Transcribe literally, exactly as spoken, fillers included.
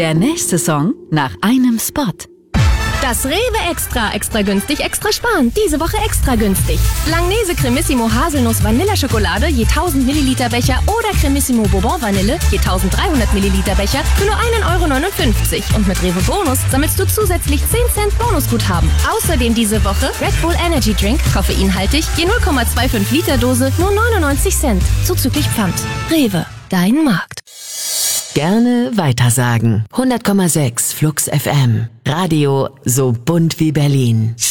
Der nächste Song nach einem Spot. Das Rewe Extra, extra günstig, extra sparen. Diese Woche extra günstig. Langnese Cremissimo Haselnuss Vanilleschokolade je tausend Milliliter Becher oder Cremissimo Bourbon Vanille je tausenddreihundert Milliliter Becher für nur ein Euro neunundfünfzig. Und mit Rewe Bonus sammelst du zusätzlich zehn Cent Bonusguthaben. Außerdem diese Woche Red Bull Energy Drink, koffeinhaltig, je null Komma fünfundzwanzig Liter Dose, nur neunundneunzig Cent. Zuzüglich Pfand. Rewe, dein Markt. Gerne weitersagen. hundert Komma sechs Flux F M. Radio so bunt wie Berlin.